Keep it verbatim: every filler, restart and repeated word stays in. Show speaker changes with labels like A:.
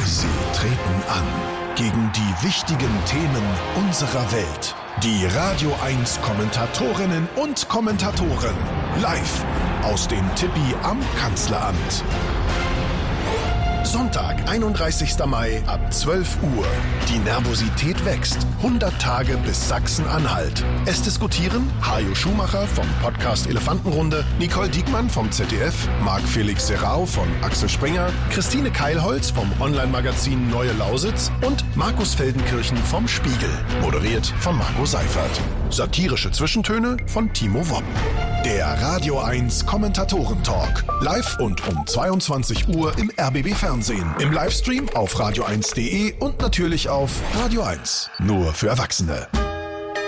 A: Sie treten an gegen die wichtigen Themen unserer Welt. Die Radio eins Kommentatorinnen und Kommentatoren live aus dem Tippi am Kanzleramt. Sonntag, einunddreißigster Mai ab zwölf Uhr. Die Nervosität wächst. hundert Tage bis Sachsen-Anhalt. Es diskutieren Hajo Schumacher vom Podcast Elefantenrunde, Nicole Diekmann vom Z D F, Marc-Felix Serrao von Axel Springer, Christine Keilholz vom Online-Magazin Neue Lausitz und Markus Feldenkirchen vom Spiegel. Moderiert von Marco Seifert. Satirische Zwischentöne von Timo Wopp. Der Radio eins Kommentatoren-Talk. Live und um zweiundzwanzig Uhr im R B B Fernsehen. Im Livestream auf radio eins punkt de und natürlich auf Radio eins. Nur für Erwachsene.